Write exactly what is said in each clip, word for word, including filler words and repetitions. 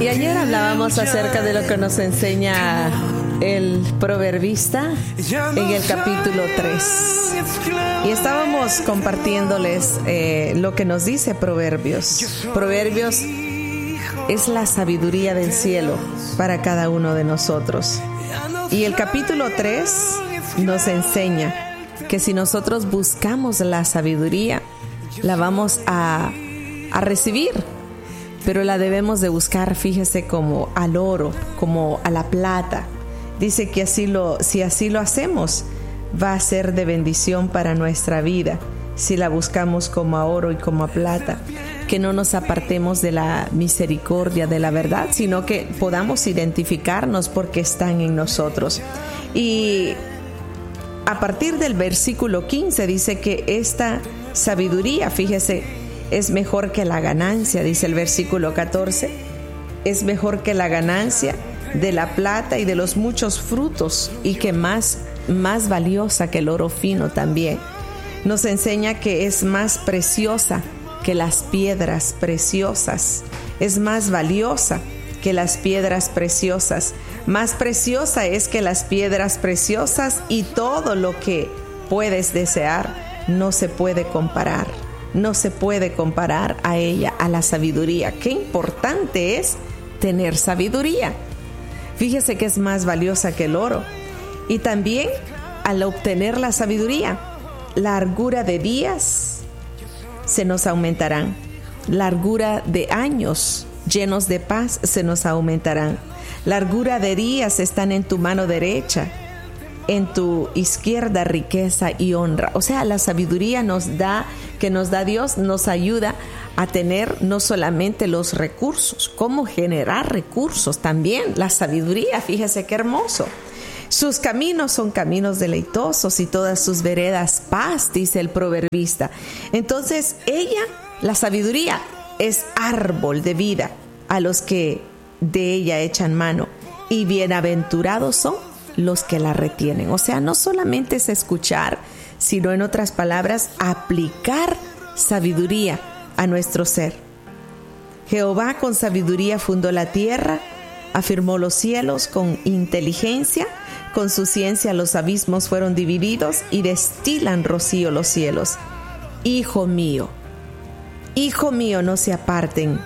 Y ayer hablábamos acerca de lo que nos enseña el proverbista en el capítulo tres. Y estábamos compartiéndoles eh, lo que nos dice Proverbios. Proverbios es la sabiduría del cielo para cada uno de nosotros. Y el capítulo tres nos enseña que si nosotros buscamos la sabiduría, la vamos a, a recibir. Pero la debemos de buscar, fíjese, como al oro, como a la plata. Dice que así lo, si así lo hacemos, va a ser de bendición para nuestra vida. Si la buscamos como a oro y como a plata, que no nos apartemos de la misericordia, de la verdad, sino que podamos identificarnos porque están en nosotros. Y a partir del versículo quince dice que esta sabiduría, fíjese, es mejor que la ganancia, dice el versículo catorce, es mejor que la ganancia de la plata y de los muchos frutos, y que más, más valiosa que el oro fino también. Nos enseña que es más preciosa que las piedras preciosas, es más valiosa que las piedras preciosas, más preciosa es que las piedras preciosas, y todo lo que puedes desear no se puede comparar. No se puede comparar a ella, a la sabiduría. Qué importante es tener sabiduría. Fíjese que es más valiosa que el oro. Y también al obtener la sabiduría, largura de días se nos aumentarán. Largura de años llenos de paz se nos aumentarán. Largura de días están en tu mano derecha, en tu izquierda riqueza y honra. O sea, la sabiduría nos da, que nos da Dios, nos ayuda a tener no solamente los recursos, cómo generar recursos también. La sabiduría, fíjese qué hermoso. Sus caminos son caminos deleitosos y todas sus veredas paz, dice el proverbista. Entonces ella, la sabiduría, es árbol de vida a los que de ella echan mano, y bienaventurados son los que la retienen. O sea, no solamente es escuchar, sino, en otras palabras, aplicar sabiduría a nuestro ser. Jehová con sabiduría fundó la tierra, afirmó los cielos con inteligencia, con su ciencia los abismos fueron divididos y destilan rocío los cielos. Hijo mío, hijo mío, no se aparten,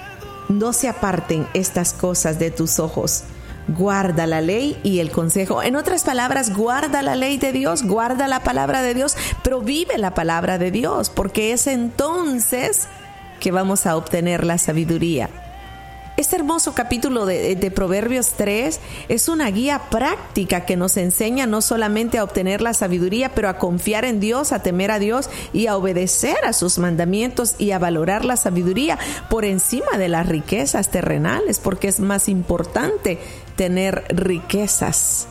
no se aparten estas cosas de tus ojos. Guarda la ley y el consejo. En otras palabras, guarda la ley de Dios, guarda la palabra de Dios, pero vive la palabra de Dios, porque es entonces que vamos a obtener la sabiduría. Este hermoso capítulo de, de Proverbios tres es una guía práctica que nos enseña no solamente a obtener la sabiduría, pero a confiar en Dios, a temer a Dios y a obedecer a sus mandamientos, y a valorar la sabiduría por encima de las riquezas terrenales, porque es más importante tener riquezas,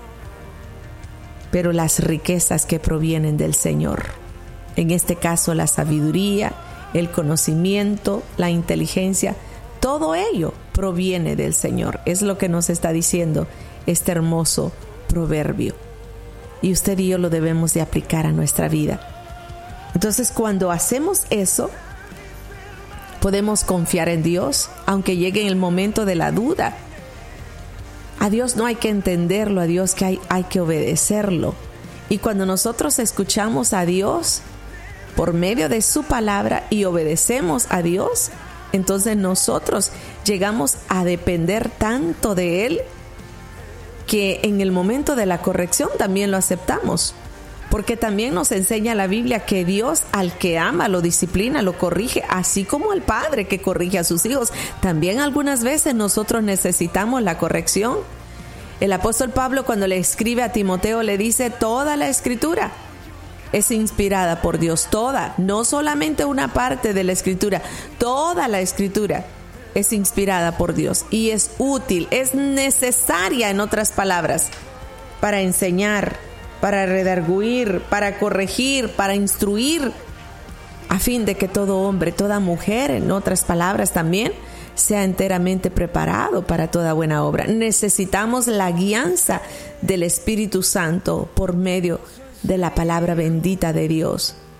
pero las riquezas que provienen del Señor. En este caso, la sabiduría, el conocimiento, la inteligencia, todo ello proviene del Señor. Es lo que nos está diciendo este hermoso proverbio. Y usted y yo lo debemos de aplicar a nuestra vida. Entonces, cuando hacemos eso, podemos confiar en Dios, aunque llegue el momento de la duda. A Dios no hay que entenderlo, a Dios que hay, hay que obedecerlo. Y cuando nosotros escuchamos a Dios por medio de su palabra y obedecemos a Dios, entonces nosotros llegamos a depender tanto de Él que en el momento de la corrección también lo aceptamos. Porque también nos enseña la Biblia que Dios al que ama lo disciplina, lo corrige, así como el padre que corrige a sus hijos. También algunas veces nosotros necesitamos la corrección. El apóstol Pablo, cuando le escribe a Timoteo, le dice: toda la escritura es inspirada por Dios, toda, no solamente una parte de la escritura, toda la escritura es inspirada por Dios y es útil, es necesaria, en otras palabras, para enseñar, para redarguir, para corregir, para instruir, a fin de que todo hombre, toda mujer, en otras palabras también, sea enteramente preparado para toda buena obra. Necesitamos la guianza del Espíritu Santo por medio de la palabra bendita de Dios.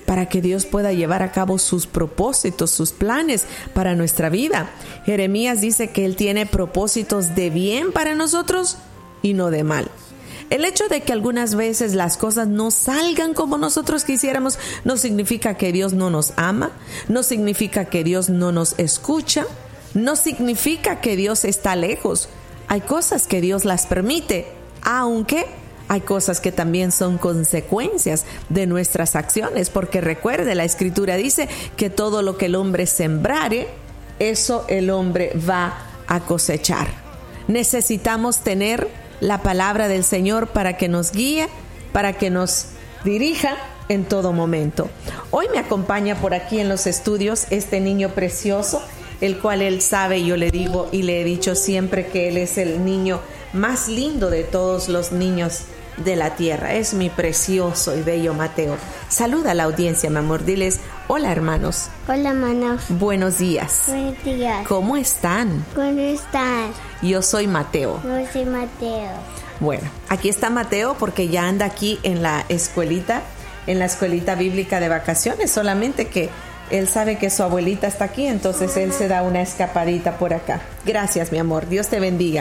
para que Dios pueda llevar a cabo sus propósitos, sus planes para nuestra vida. Jeremías dice que Él tiene propósitos de bien para nosotros y no de mal. El hecho de que algunas veces las cosas no salgan como nosotros quisiéramos no significa que Dios no nos ama, no significa que Dios no nos escucha, no significa que Dios está lejos. Hay cosas que Dios las permite, aunque hay cosas que también son consecuencias de nuestras acciones, porque recuerde, la Escritura dice que todo lo que el hombre sembrare, eso el hombre va a cosechar. Necesitamos tener la palabra del Señor para que nos guíe, para que nos dirija en todo momento. Hoy me acompaña por aquí en los estudios este niño precioso, el cual él sabe, yo le digo y le he dicho siempre que él es el niño más lindo de todos los niños de la tierra. Es mi precioso y bello Mateo. Saluda a la audiencia, mi amor. Diles, hola hermanos. Hola hermanos. Buenos días. Buenos días. ¿Cómo están? ¿Cómo están? Yo soy Mateo. Yo soy Mateo. Bueno, aquí está Mateo porque ya anda aquí en la escuelita, en la escuelita bíblica de vacaciones, solamente que él sabe que su abuelita está aquí, entonces él se da una escapadita por acá. Gracias, mi amor. Dios te bendiga.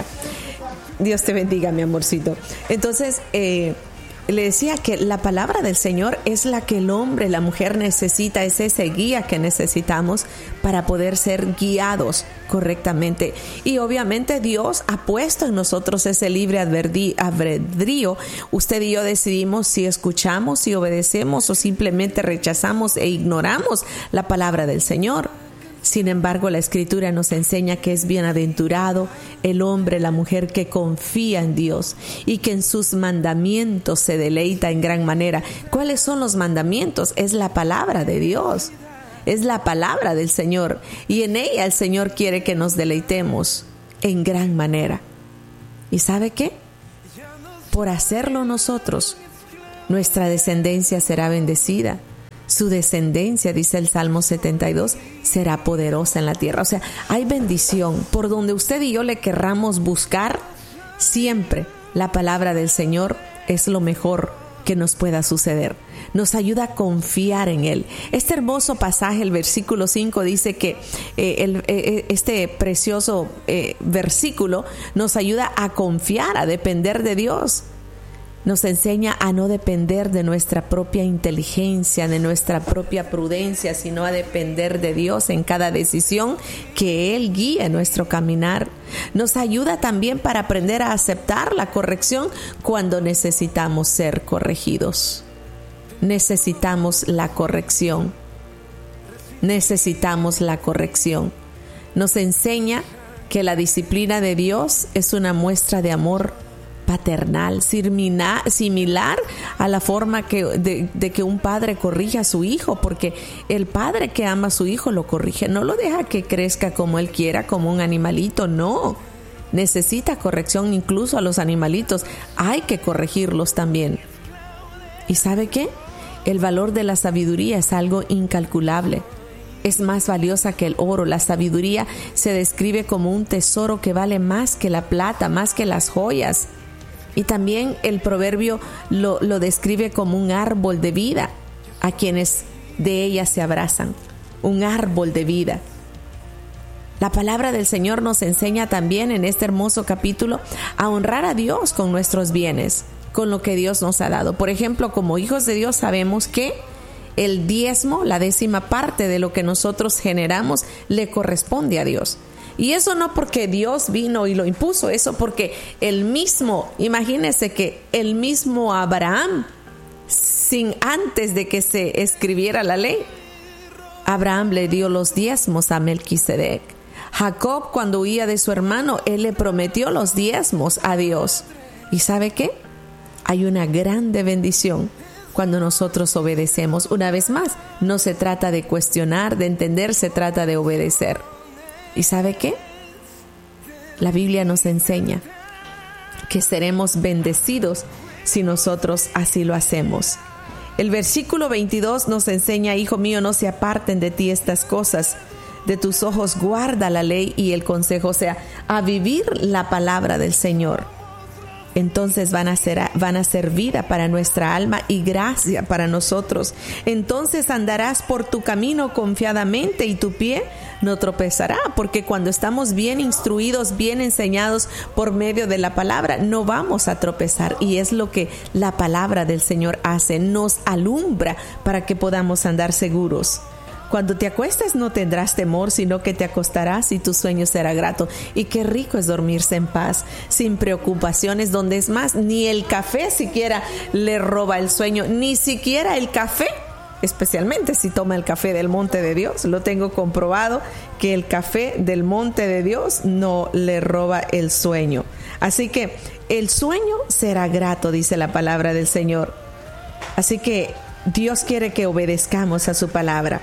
Dios te bendiga, mi amorcito. Entonces, eh, le decía que la palabra del Señor es la que el hombre, la mujer necesita, es ese guía que necesitamos para poder ser guiados correctamente. Y obviamente Dios ha puesto en nosotros ese libre albedrío. Usted y yo decidimos si escuchamos, si obedecemos o simplemente rechazamos e ignoramos la palabra del Señor. Sin embargo, la Escritura nos enseña que es bienaventurado el hombre, la mujer que confía en Dios y que en sus mandamientos se deleita en gran manera. ¿Cuáles son los mandamientos? Es la palabra de Dios, es la palabra del Señor, y en ella el Señor quiere que nos deleitemos en gran manera. ¿Y sabe qué? Por hacerlo nosotros, nuestra descendencia será bendecida. Su descendencia, dice el Salmo setenta y dos, será poderosa en la tierra. O sea, hay bendición. Por donde usted y yo le querramos buscar, siempre la palabra del Señor es lo mejor que nos pueda suceder. Nos ayuda a confiar en Él. Este hermoso pasaje, el versículo cinco, dice que eh, el, eh, este precioso eh, versículo nos ayuda a confiar, a depender de Dios. Nos enseña a no depender de nuestra propia inteligencia, de nuestra propia prudencia, sino a depender de Dios en cada decisión que Él guíe nuestro caminar. Nos ayuda también para aprender a aceptar la corrección cuando necesitamos ser corregidos. Necesitamos la corrección. Necesitamos la corrección. Nos enseña que la disciplina de Dios es una muestra de amor paternal, similar a la forma que, de, de que un padre corrige a su hijo, porque el padre que ama a su hijo lo corrige, no lo deja que crezca como él quiera, como un animalito, no. Necesita corrección, incluso a los animalitos hay que corregirlos también. ¿Y sabe qué? El valor de la sabiduría es algo incalculable. Es más valiosa que el oro. La sabiduría se describe como un tesoro que vale más que la plata, más que las joyas. Y también el proverbio lo, lo describe como un árbol de vida a quienes de ella se abrazan. Un árbol de vida. La palabra del Señor nos enseña también en este hermoso capítulo a honrar a Dios con nuestros bienes, con lo que Dios nos ha dado. Por ejemplo, como hijos de Dios sabemos que el diezmo, la décima parte de lo que nosotros generamos, le corresponde a Dios. Y eso no porque Dios vino y lo impuso, eso porque el mismo, imagínese que el mismo Abraham, sin antes de que se escribiera la ley, Abraham le dio los diezmos a Melquisedec. Jacob, cuando huía de su hermano, él le prometió los diezmos a Dios. ¿Y sabe qué? Hay una grande bendición cuando nosotros obedecemos. Una vez más, no se trata de cuestionar, de entender, se trata de obedecer. ¿Y sabe qué? La Biblia nos enseña que seremos bendecidos si nosotros así lo hacemos. El versículo veintidós nos enseña: hijo mío, no se aparten de ti estas cosas, de tus ojos guarda la ley y el consejo, o sea, a vivir la palabra del Señor. entonces van a ser, van a ser vida para nuestra alma y gracia para nosotros. Entonces andarás por tu camino confiadamente y tu pie no tropezará, porque cuando estamos bien instruidos, bien enseñados por medio de la palabra, no vamos a tropezar. Y es lo que la palabra del Señor hace, nos alumbra para que podamos andar seguros. Cuando te acuestes no tendrás temor, sino que te acostarás y tu sueño será grato. Y qué rico es dormirse en paz, sin preocupaciones, donde es más, ni el café siquiera le roba el sueño, ni siquiera el café, especialmente si toma el café del monte de Dios. Lo tengo comprobado que el café del monte de Dios no le roba el sueño. Así que el sueño será grato, dice la palabra del Señor. Así que Dios quiere que obedezcamos a su palabra.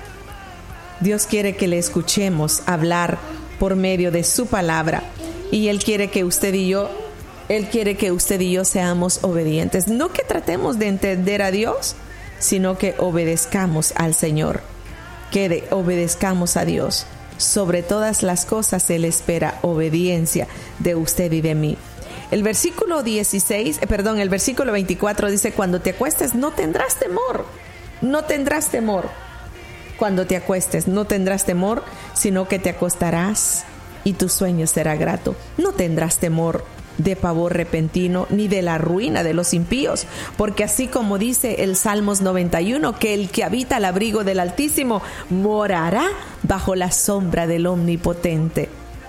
Dios quiere que le escuchemos hablar por medio de su palabra. Y Él quiere que usted y yo, Él quiere que usted y yo seamos obedientes. No que tratemos de entender a Dios, sino que obedezcamos al Señor. Que de, obedezcamos a Dios. Sobre todas las cosas Él espera obediencia de usted y de mí. El versículo dieciséis, eh, perdón, el versículo veinticuatro dice: cuando te acuestes no tendrás temor. No tendrás temor. Cuando te acuestes no tendrás temor, sino que te acostarás y tu sueño será grato. No tendrás temor de pavor repentino, ni de la ruina de los impíos, porque así como dice el Salmos noventa y uno, que el que habita al abrigo del Altísimo morará bajo la sombra del Omnipotente.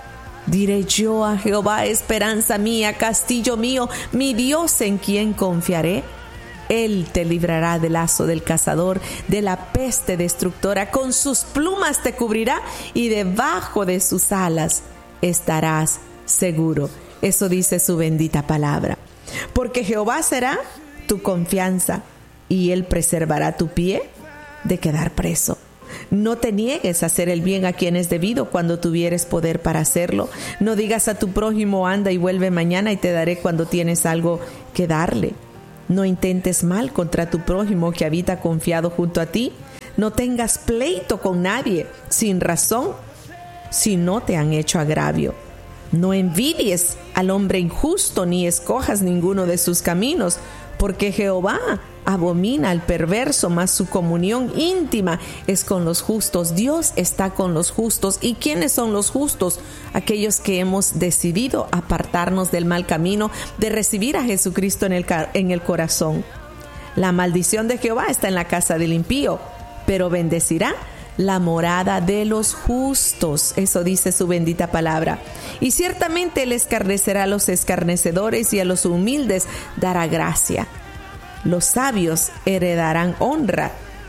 Diré yo a Jehová, esperanza mía, castillo mío, mi Dios en quien confiaré. Él te librará del lazo del cazador, de la peste destructora. Con sus plumas te cubrirá y debajo de sus alas estarás seguro. Eso dice su bendita palabra. Porque Jehová será tu confianza y Él preservará tu pie de quedar preso. No te niegues a hacer el bien a quien es debido cuando tuvieres poder para hacerlo. No digas a tu prójimo, anda y vuelve mañana y te daré, cuando tienes algo que darle. No intentes mal contra tu prójimo que habita confiado junto a ti. No tengas pleito con nadie sin razón si no te han hecho agravio. No envidies al hombre injusto ni escojas ninguno de sus caminos, porque Jehová abomina al perverso, mas su comunión íntima es con los justos. Dios está con los justos. ¿Y quiénes son los justos? Aquellos que hemos decidido apartarnos del mal camino, de recibir a Jesucristo en el, en el corazón. La maldición de Jehová está en la casa del impío, pero bendecirá la morada de los justos. Eso dice su bendita palabra. Y ciertamente Él escarnecerá a los escarnecedores y a los humildes dará gracia. Los sabios heredarán honra,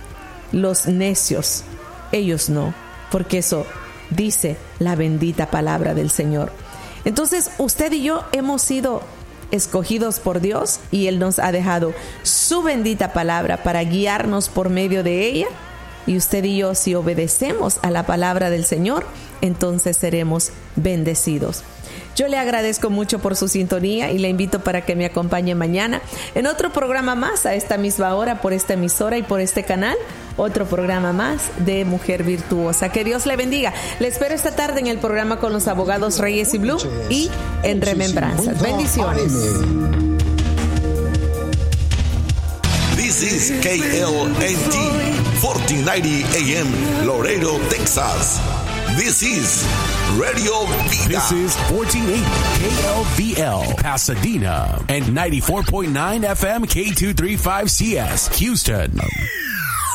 los necios, ellos no, porque eso dice la bendita palabra del Señor. Entonces usted y yo hemos sido escogidos por Dios y Él nos ha dejado su bendita palabra para guiarnos por medio de ella. Y usted y yo, si obedecemos a la palabra del Señor, entonces seremos bendecidos. Yo le agradezco mucho por su sintonía y le invito para que me acompañe mañana en otro programa más a esta misma hora por esta emisora y por este canal. Otro programa más de Mujer Virtuosa. Que Dios le bendiga. Le espero esta tarde en el programa con los abogados Reyes y Blue y en Remembranzas. Bendiciones. This is K L N T fourteen ninety A M Laredo, Texas. This is Radio Vida. This is fourteen eighty K L V L Pasadena and ninety-four point nine F M K two thirty-five C S Houston.